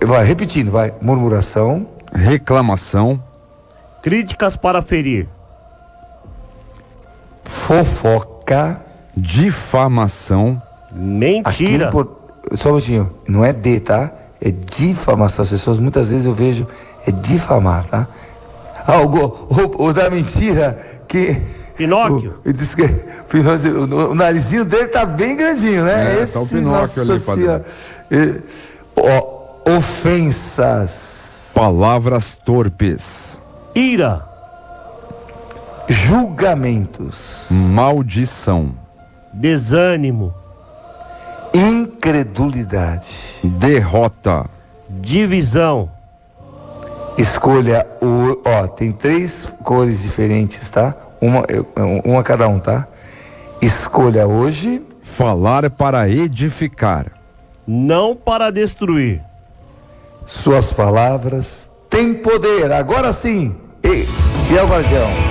Vai, repetindo, vai. Murmuração. Reclamação. Críticas para ferir. Fofoca. Difamação. Mentira. Só um minutinho. Não é D, tá? É difamação. As pessoas muitas vezes eu vejo é difamar, tá? O da mentira que... Pinóquio. O narizinho dele tá bem grandinho, né? Tá o Pinóquio ali, padre. Ofensas. Palavras torpes. Ira. Julgamentos. Maldição. Desânimo. Incredulidade. Derrota. Divisão. Escolha tem 3 cores diferentes, tá? Uma cada um, tá? Escolha hoje. Falar para edificar. Não para destruir. Suas palavras têm poder. Agora sim. Fiel Guardião.